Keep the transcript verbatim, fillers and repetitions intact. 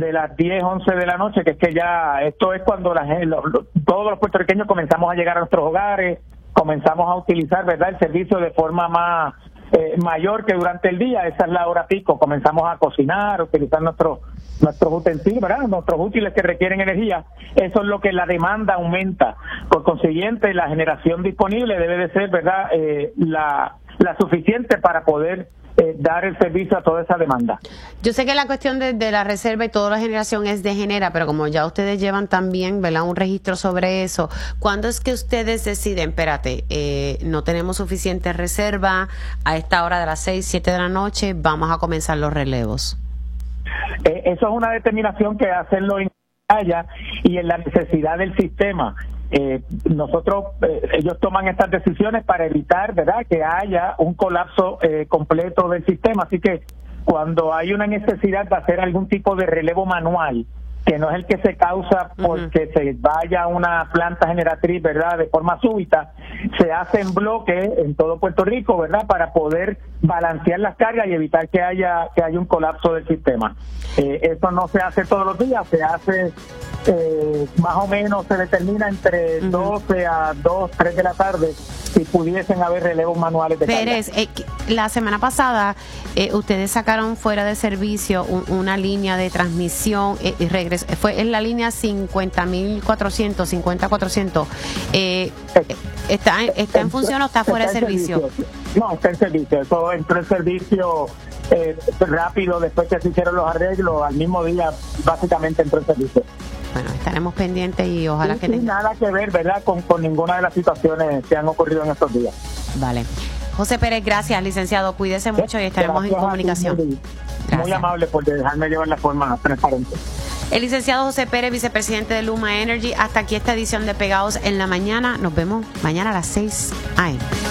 de las diez, once de la noche, que es que ya esto es cuando la gente, lo, lo, todos los puertorriqueños comenzamos a llegar a nuestros hogares, comenzamos a utilizar, ¿verdad?, el servicio de forma más eh, mayor que durante el día. Esa es la hora pico, comenzamos a cocinar, a utilizar nuestros nuestros utensilios, ¿verdad?, nuestros útiles que requieren energía. Eso es lo que la demanda aumenta. Por consiguiente, la generación disponible debe de ser, ¿verdad?, eh, la, la suficiente para poder Eh, dar el servicio a toda esa demanda. Yo sé que la cuestión de, de la reserva y toda la generación es de Genera, pero como ya ustedes llevan también, ¿verdad?, un registro sobre eso, ¿cuándo es que ustedes deciden, espérate, eh, no tenemos suficiente reserva, a esta hora de las seis, siete de la noche, vamos a comenzar los relevos? Eh, eso es una determinación que hacen los allá y en la necesidad del sistema. Eh, nosotros, eh, ellos toman estas decisiones para evitar, ¿verdad?, que haya un colapso eh, completo del sistema. Así que cuando hay una necesidad de hacer algún tipo de relevo manual, que no es el que se causa porque uh-huh. se vaya a una planta generatriz, ¿verdad?, de forma súbita, se hace en bloque en todo Puerto Rico, ¿verdad?, para poder balancear las cargas y evitar que haya que haya un colapso del sistema. Eh, eso no se hace todos los días, se hace eh, más o menos, se determina entre uh-huh. doce a dos, tres de la tarde, si pudiesen haber relevos manuales de Pérez, eh, la semana pasada eh, ustedes sacaron fuera de servicio un, una línea de transmisión eh, y regreso, fue en la línea cincuenta mil cuatrocientos, cincuenta cuatrocientos. Eh, ¿está, ¿Está en función o está fuera de servicio? servicio? No, está en servicio. Eso entró en servicio eh, rápido después que se hicieron los arreglos. Al mismo día, básicamente entró en servicio. Bueno, estaremos pendientes y ojalá sí, que... Sin tenga... nada que ver, ¿verdad?, con, con ninguna de las situaciones que han ocurrido en estos días. Vale. José Pérez, gracias, licenciado. Cuídese mucho y estaremos gracias en comunicación. Muy, muy amable por dejarme llevar la forma transparente. El licenciado José Pérez, vicepresidente de Luma Energy. Hasta aquí esta edición de Pegados en la Mañana. Nos vemos mañana a las seis a eme